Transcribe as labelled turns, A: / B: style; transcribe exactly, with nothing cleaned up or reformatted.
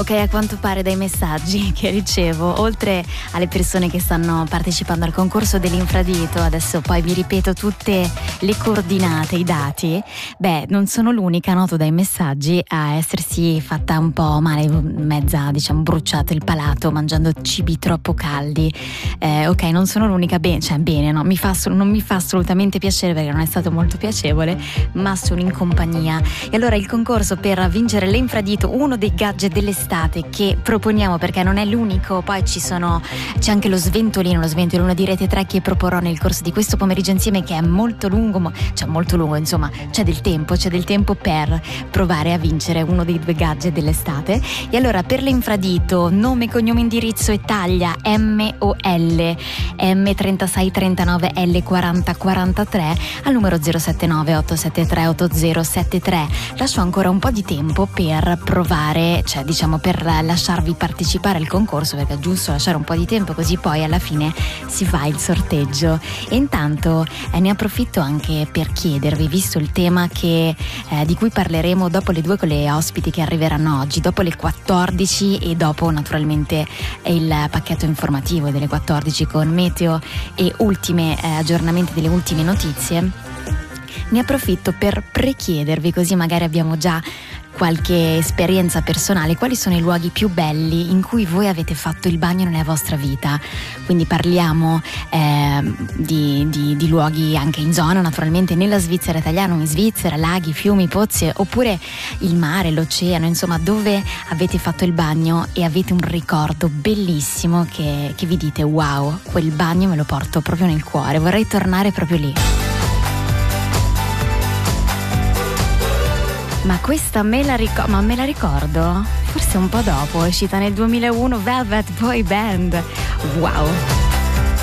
A: Ok, a quanto pare dai messaggi che ricevo, oltre alle persone che stanno partecipando al concorso dell'infradito, adesso poi vi ripeto tutte le coordinate, i dati, beh, non sono l'unica, noto dai messaggi, a essersi fatta un po' male, mezza, diciamo, bruciata il palato mangiando cibi troppo caldi. Eh, ok, non sono l'unica, bene, cioè bene, no, mi fa, non mi fa assolutamente piacere perché non è stato molto piacevole, ma sono in compagnia. E allora il concorso per vincere l'infradito, uno dei gadget dell'estate che proponiamo, perché non è l'unico, poi ci sono c'è anche lo sventolino, lo sventolino di Rete tre che proporrò nel corso di questo pomeriggio insieme, che è molto lungo, cioè molto lungo, insomma c'è del tempo, c'è del tempo per provare a vincere uno dei due gadget dell'estate. E allora per l'infradito, nome, cognome, indirizzo e taglia M o L, M trentasei trentanove L quaranta quarantatré al numero zero sette nove otto sette tre otto zero sette tre. Lascio ancora un po' di tempo per provare, cioè diciamo per lasciarvi partecipare al concorso, perché è giusto lasciare un po' di tempo, così poi alla fine si fa il sorteggio. E intanto eh, ne approfitto anche per chiedervi, visto il tema che, eh, di cui parleremo dopo le due con le ospiti che arriveranno oggi, dopo le quattordici e dopo naturalmente il pacchetto informativo delle quattordici con meteo e ultime eh, aggiornamenti delle ultime notizie, ne approfitto per prechiedervi, così magari abbiamo già qualche esperienza personale, quali sono i luoghi più belli in cui voi avete fatto il bagno nella vostra vita. Quindi parliamo eh, di, di, di luoghi anche in zona, naturalmente nella Svizzera italiana, in Svizzera, laghi, fiumi, pozze, oppure il mare, l'oceano, insomma dove avete fatto il bagno e avete un ricordo bellissimo che, che vi dite wow, quel bagno me lo porto proprio nel cuore, vorrei tornare proprio lì. Ma questa me la, ric- ma me la ricordo, forse un po' dopo, è uscita nel duemilauno, Velvet Boy Band. Wow!